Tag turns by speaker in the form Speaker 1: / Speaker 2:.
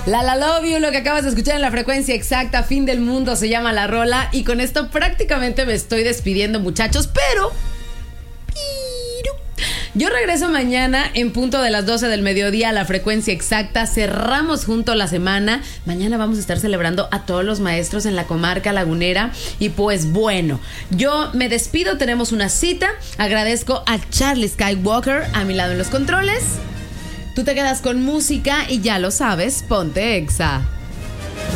Speaker 1: La Love You, lo que acabas de escuchar en la frecuencia exacta, Fin del Mundo se llama la rola. Y con esto prácticamente me estoy despidiendo, muchachos, pero yo regreso mañana en punto de las 12 del mediodía a la frecuencia exacta. Cerramos junto la semana. Mañana vamos a estar celebrando a todos los maestros en la comarca lagunera. Y pues bueno, yo me despido, tenemos una cita. Agradezco a Charlie Skywalker a mi lado en los controles. Tú te quedas con música y ya lo sabes, ponte Exa.